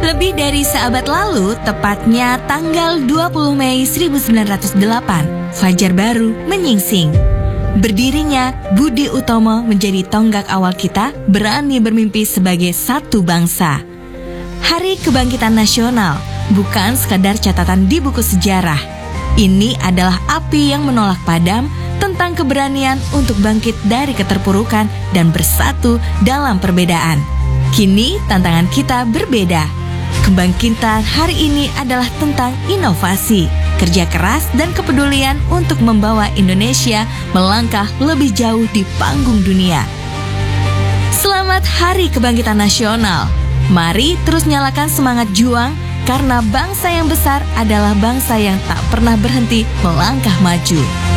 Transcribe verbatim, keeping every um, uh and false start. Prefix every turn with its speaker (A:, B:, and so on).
A: Lebih dari seabad lalu, tepatnya tanggal dua puluh Mei seribu sembilan ratus delapan, fajar baru menyingsing. Berdirinya Budi Utomo menjadi tonggak awal kita berani bermimpi sebagai satu bangsa. Hari Kebangkitan Nasional bukan sekadar catatan di buku sejarah. Ini adalah api yang menolak padam tentang keberanian untuk bangkit dari keterpurukan dan bersatu dalam perbedaan. Kini tantangan kita berbeda. Kebangkitan hari ini adalah tentang inovasi, kerja keras, dan kepedulian untuk membawa Indonesia melangkah lebih jauh di panggung dunia. Selamat Hari Kebangkitan Nasional. Mari terus nyalakan semangat juang, karena bangsa yang besar adalah bangsa yang tak pernah berhenti melangkah maju.